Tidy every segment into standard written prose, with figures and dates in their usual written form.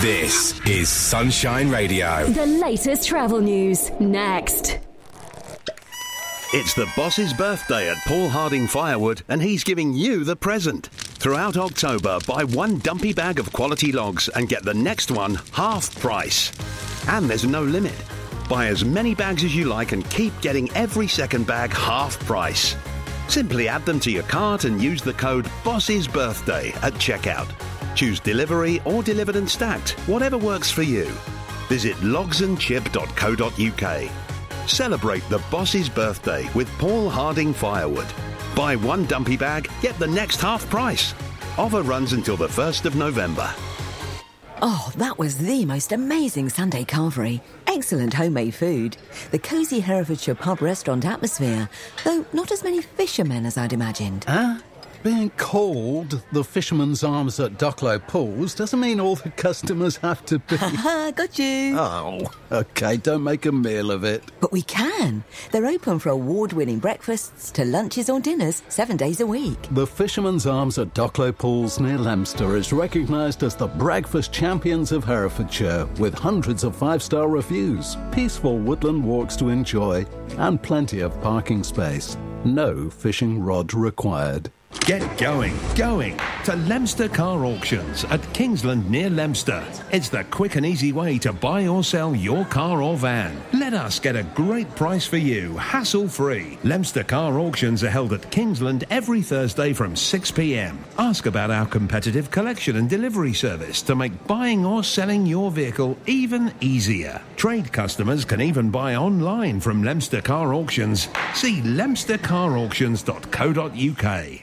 This is Sunshine Radio. The latest travel news, next. It's the boss's birthday at Paul Harding Firewood, and he's giving you the present. Throughout October, buy one dumpy bag of quality logs and get the next one half price. And there's no limit. Buy as many bags as you like and keep getting every second bag half price. Simply add them to your cart and use the code Boss's Birthday at checkout. Choose delivery or delivered and stacked, whatever works for you. Visit logsandchip.co.uk. Celebrate the boss's birthday with Paul Harding Firewood. Buy one dumpy bag, get the next half price. Offer runs until the 1st of November. Oh, that was the most amazing Sunday carvery. Excellent homemade food. The cosy Herefordshire pub restaurant atmosphere, though not as many fishermen as I'd imagined. Huh? Being called the Fisherman's Arms at Ducklow Pools doesn't mean all the customers have to be... Haha, got you. Oh, OK, don't make a meal of it. But we can. They're open for award-winning breakfasts to lunches or dinners 7 days a week. The Fisherman's Arms at Ducklow Pools near Leominster is recognised as the breakfast champions of Herefordshire, with hundreds of 5-star reviews, peaceful woodland walks to enjoy, and plenty of parking space. No fishing rod required. Get going to Leominster Car Auctions at Kingsland near Leominster. It's the quick and easy way to buy or sell your car or van. Let us get a great price for you, hassle-free. Leominster Car Auctions are held at Kingsland every Thursday from 6 p.m. Ask about our competitive collection and delivery service to make buying or selling your vehicle even easier. Trade customers can even buy online from Leominster Car Auctions. See leominstercarauctions.co.uk.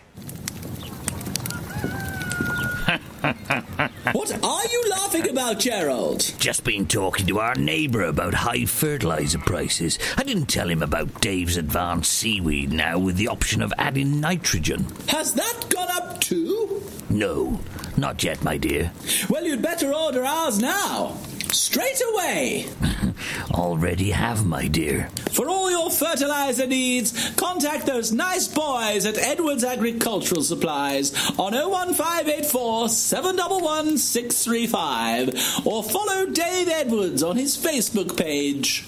What are you laughing about, Gerald? Just been talking to our neighbour about high fertiliser prices. I didn't tell him about Dave's Advanced Seaweed now with the option of adding nitrogen. Has that gone up too? No, not yet, my dear. Well, you'd better order ours now. Straight away. Already have, my dear. For all your fertiliser needs, contact those nice boys at Edwards Agricultural Supplies on 01584 711 635 or follow Dave Edwards on his Facebook page.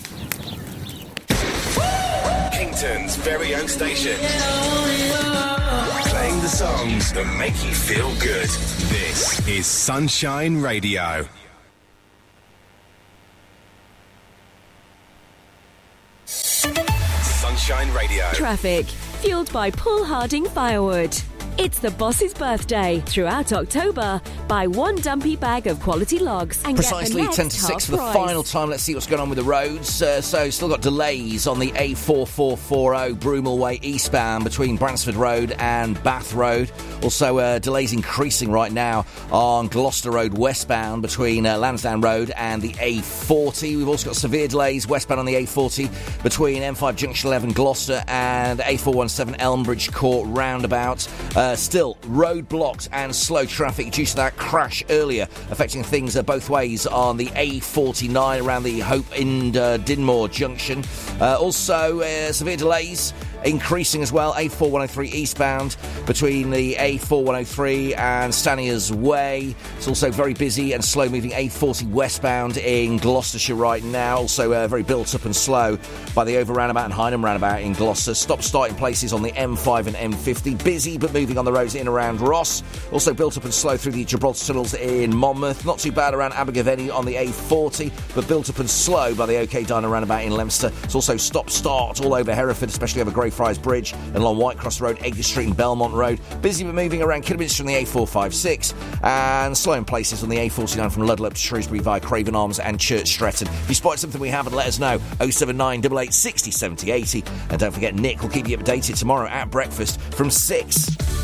Kington's very own station. Playing the songs that make you feel good. This is Sunshine Radio. Sunshine Radio. Traffic, fueled by Paul Harding Firewood. It's the boss's birthday. Throughout October, buy one dumpy bag of quality logs and precisely get the 10 to 6 for the price. final time. Let's see what's going on with the roads. So still got delays on the A4440 Broomall Way eastbound between Bransford Road and Bath Road. Also delays increasing right now on Gloucester Road westbound between Lansdowne Road and the A40. We've also got severe delays westbound on the A40 between M5 Junction 11 Gloucester and A417 Elmbridge Court roundabout. Still roadblocked and slow traffic due to that crash earlier, affecting things both ways on the A49 around the Hope and Dinmore Junction. Also, severe delays increasing as well, A4103 eastbound between the A4103 and Staniers Way. It's also very busy and slow moving A40 westbound in Gloucestershire right now. Also very built up and slow by the Over roundabout and Hynham roundabout in Gloucester. Stop starting places on the M5 and M50. Busy but moving on the roads in around Ross. Also built up and slow through the Gibraltar tunnels in Monmouth. Not too bad around Abergavenny on the A40, but built up and slow by the OK Diner roundabout in Leominster. It's also stop-start all over Hereford, especially over Greyfriars Bridge and along Whitecross Road, Edgar Street and Belmont Road. Busy but moving around Kidderminster on the A456 and slow in places on the A49 from Ludlow to Shrewsbury via Craven Arms and Church Stretton. If you spotted something we haven't, let us know. 079 88 60 70 80. And don't forget, Nick will keep you updated tomorrow at breakfast from 6.